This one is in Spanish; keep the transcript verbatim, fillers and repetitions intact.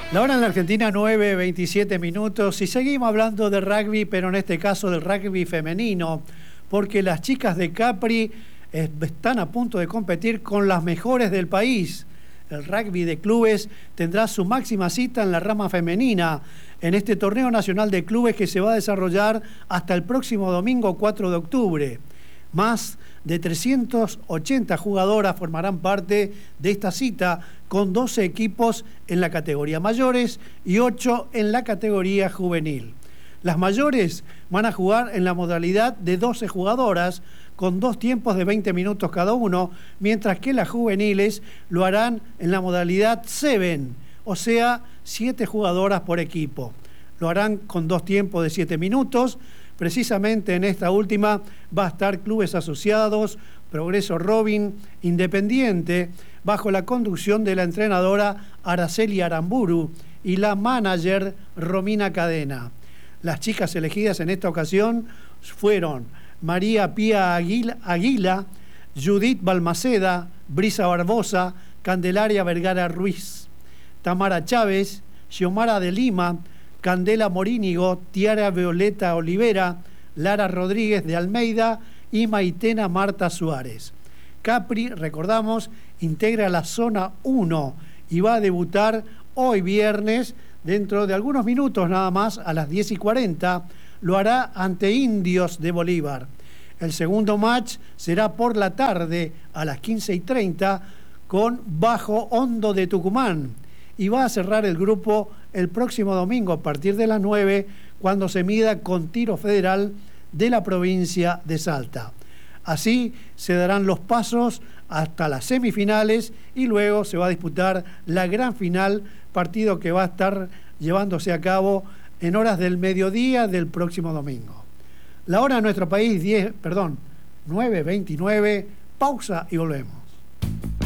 La hora en la Argentina, nueve veintisiete minutos, y seguimos hablando de rugby, pero en este caso del rugby femenino, porque las chicas de Capri eh, están a punto de competir con las mejores del país. El rugby de clubes tendrá su máxima cita en la rama femenina en este torneo nacional de clubes que se va a desarrollar hasta el próximo domingo cuatro de octubre. Más de trescientas ochenta jugadoras formarán parte de esta cita, con doce equipos en la categoría mayores y ocho en la categoría juvenil. Las mayores van a jugar en la modalidad de doce jugadoras, con dos tiempos de veinte minutos cada uno, mientras que las juveniles lo harán en la modalidad siete, o sea, siete jugadoras por equipo. Lo harán con dos tiempos de siete minutos. Precisamente en esta última va a estar Clubes Asociados, Progreso Robin, Independiente, bajo la conducción de la entrenadora Araceli Aramburu y la manager Romina Cadena. Las chicas elegidas en esta ocasión fueron María Pía Aguila, Aguila Judith Balmaceda, Brisa Barbosa, Candelaria Vergara Ruiz, Tamara Chávez, Xiomara de Lima, Candela Morínigo, Tiara Violeta Olivera, Lara Rodríguez de Almeida y Maitena Marta Suárez. Capri, recordamos, integra la zona uno y va a debutar hoy viernes, dentro de algunos minutos nada más, a las diez y cuarenta, lo hará ante Indios de Bolívar. El segundo match será por la tarde a las quince y treinta con Bajo Hondo de Tucumán, y va a cerrar el grupo el próximo domingo a partir de las nueve, cuando se mida con Tiro Federal de la provincia de Salta. Así se darán los pasos hasta las semifinales y luego se va a disputar la gran final, partido que va a estar llevándose a cabo en horas del mediodía del próximo domingo. La hora en nuestro país, diez, perdón, nueve veintinueve, pausa y volvemos.